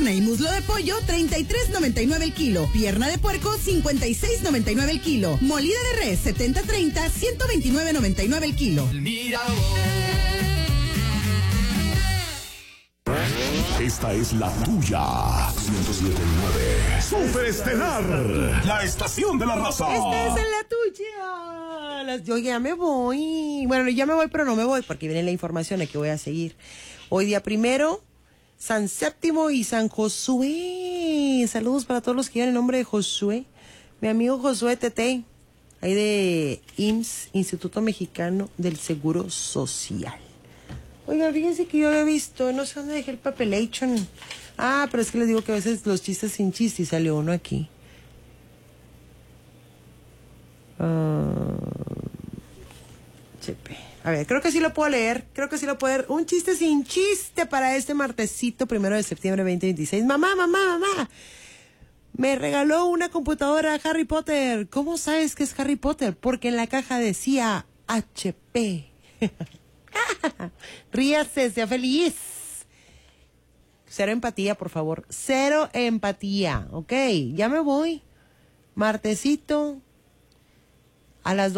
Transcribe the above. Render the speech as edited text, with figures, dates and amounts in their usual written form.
pierna y muslo de pollo, 33.99 el kilo. Pierna de puerco, 56.99 el kilo. Molida de res, 70-30, 129.99 el kilo. Mira. Esta es la tuya. 107.9. Superestelar. La estación de la raza. Esta es la tuya. Yo ya me voy. Bueno, ya me voy, pero no me voy porque viene la información de que voy a seguir. Hoy día 1, San Séptimo y San Josué. Saludos para todos los que llevan el nombre de Josué. Mi amigo Josué Tete, ahí de IMSS, Instituto Mexicano del Seguro Social. Oiga, fíjense que yo había visto, no sé dónde dejé el papelation. Pero es que les digo que a veces los chistes sin chiste y salió uno aquí. A ver, creo que sí lo puedo leer. Un chiste sin chiste para este martesito 1 de septiembre 2026. Mamá. Me regaló una computadora Harry Potter. ¿Cómo sabes que es Harry Potter? Porque en la caja decía HP. Ríase, sea feliz. 0 empatía, por favor. 0 empatía, ¿ok? Ya me voy. Martesito a las 2.